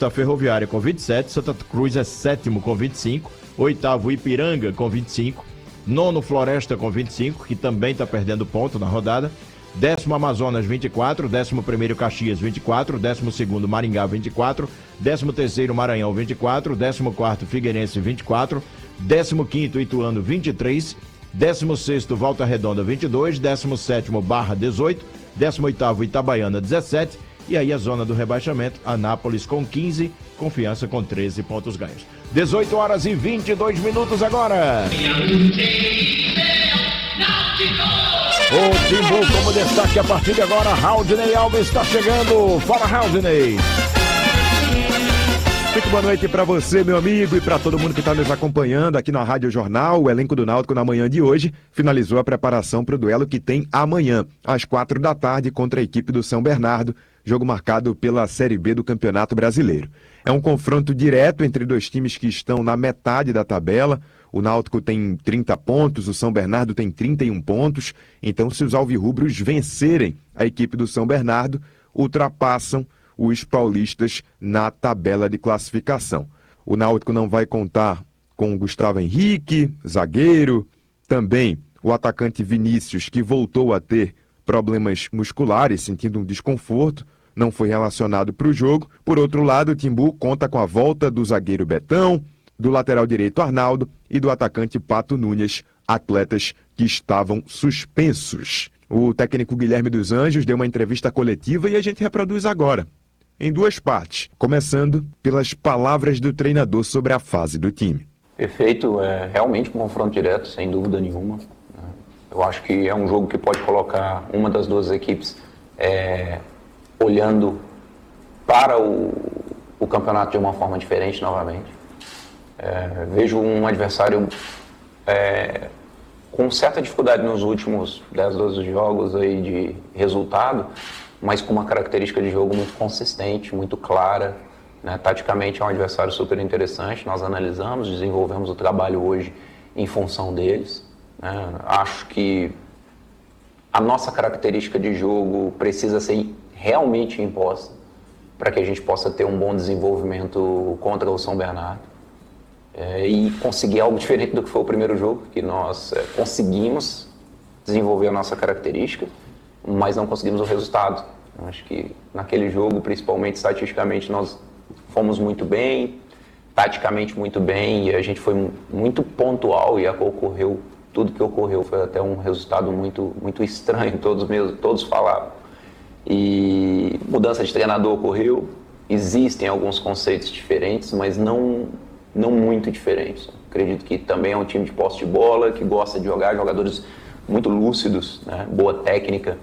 está a Ferroviária com 27, Santa Cruz é sétimo com 25, oitavo Ipiranga com 25, nono Floresta com 25, que também está perdendo ponto na rodada, décimo Amazonas 24, décimo primeiro Caxias 24, décimo segundo Maringá 24, décimo terceiro Maranhão 24, décimo quarto Figueirense 24, décimo quinto Ituano 23, décimo sexto Volta Redonda 22, décimo sétimo Barra 18, décimo oitavo Itabaiana 17, e aí a zona do rebaixamento, Anápolis com 15, Confiança com 13 pontos ganhos. 18 horas e 22 minutos agora. O Timbu como destaque a partir de agora, Raudinei Alves está chegando. Fala, Raudinei. Muito boa noite para você, meu amigo, e para todo mundo que está nos acompanhando aqui na Rádio Jornal. O elenco do Náutico na manhã de hoje finalizou a preparação para o duelo que tem amanhã, às 4 da tarde, contra a equipe do São Bernardo, jogo marcado pela Série B do Campeonato Brasileiro. É um confronto direto entre dois times que estão na metade da tabela. O Náutico tem 30 pontos, o São Bernardo tem 31 pontos. Então, se os alvirrubros vencerem a equipe do São Bernardo, ultrapassam os paulistas na tabela de classificação. O Náutico não vai contar com o Gustavo Henrique, zagueiro, também o atacante Vinícius, que voltou a ter problemas musculares, sentindo um desconforto, não foi relacionado para o jogo. Por outro lado, o Timbu conta com a volta do zagueiro Betão, do lateral direito Arnaldo e do atacante Pato Nunes, atletas que estavam suspensos. O técnico Guilherme dos Anjos deu uma entrevista coletiva e a gente reproduz agora, em duas partes, começando pelas palavras do treinador sobre a fase do time. Perfeito, é realmente um confronto direto, sem dúvida nenhuma. Eu acho que é um jogo que pode colocar uma das duas equipes olhando para o campeonato de uma forma diferente novamente. Vejo um adversário com certa dificuldade nos últimos 10, 12 jogos aí de resultado, mas com uma característica de jogo muito consistente, muito clara, né? Taticamente é um adversário super interessante, nós analisamos, desenvolvemos o trabalho hoje em função deles, né? Acho que a nossa característica de jogo precisa ser realmente imposta para que a gente possa ter um bom desenvolvimento contra o São Bernardo e conseguir algo diferente do que foi o primeiro jogo, que nós conseguimos desenvolver a nossa característica, mas não conseguimos o resultado. Eu acho que naquele jogo, principalmente estatisticamente, nós fomos muito bem, taticamente muito bem, e a gente foi muito pontual e ocorreu, tudo que ocorreu foi até um resultado muito, muito estranho, todos falaram. E mudança de treinador ocorreu, existem alguns conceitos diferentes, mas não muito diferentes. Acredito que também é um time de posse de bola, que gosta de jogar, jogadores muito lúcidos, né? Boa técnica,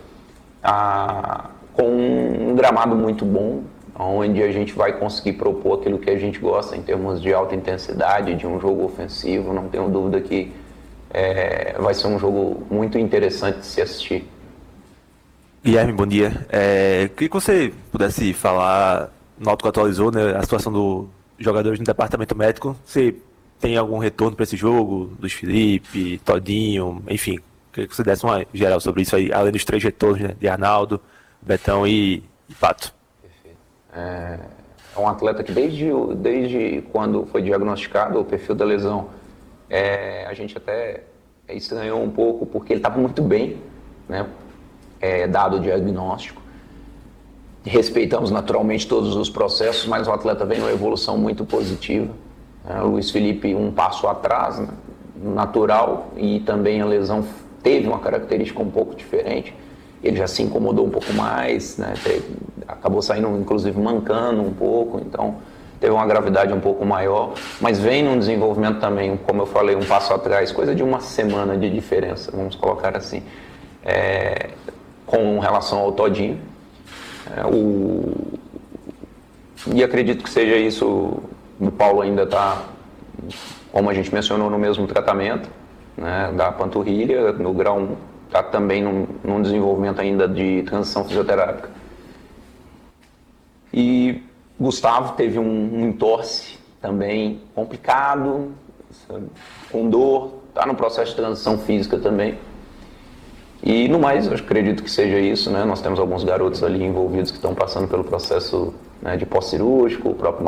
com um gramado muito bom, onde a gente vai conseguir propor aquilo que a gente gosta em termos de alta intensidade, de um jogo ofensivo. Não tenho dúvida que vai ser um jogo muito interessante de se assistir. Guilherme, bom dia. Queria que você pudesse falar, o Náutico atualizou, né, a situação dos jogadores no departamento médico. Você tem algum retorno para esse jogo? Luiz Felipe, Todinho, enfim. Queria que você desse uma geral sobre isso aí, além dos 3 retornos, né, de Arnaldo, Betão e Pato. Perfeito. É um atleta que desde quando foi diagnosticado o perfil da lesão, a gente até estranhou um pouco, porque ele estava muito bem, né, dado o diagnóstico. Respeitamos naturalmente todos os processos, mas o atleta vem numa evolução muito positiva. O Luiz Felipe um passo atrás, né, natural, e também a lesão teve uma característica um pouco diferente. Ele já se incomodou um pouco mais, né? Acabou saindo, inclusive, mancando um pouco, então teve uma gravidade um pouco maior, mas vem num desenvolvimento também, como eu falei, um passo atrás, coisa de uma semana de diferença, vamos colocar assim, com relação ao Todinho. E acredito que seja isso. O Paulo ainda está, como a gente mencionou, no mesmo tratamento, né, da panturrilha, no grau 1, está também num desenvolvimento ainda de transição fisioterápica. E Gustavo teve um entorse também complicado, com dor, está no processo de transição física também. E no mais, eu acredito que seja isso, né? Nós temos alguns garotos ali envolvidos que estão passando pelo processo, né, de pós-cirúrgico, o próprio